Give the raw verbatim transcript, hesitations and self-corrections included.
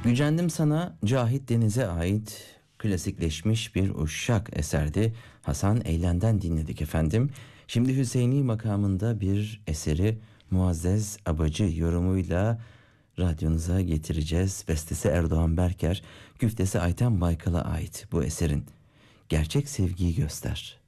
Gücendim sana Cahit Deniz'e ait klasikleşmiş bir uşak eserdi. Hasan Eylen'den dinledik efendim. Şimdi Hüseyini makamında bir eseri Muazzez Abacı yorumuyla radyonuza getireceğiz. Bestesi Erdoğan Berker, güftesi Ayten Baykal'a ait bu eserin. Gerçek sevgiyi göster.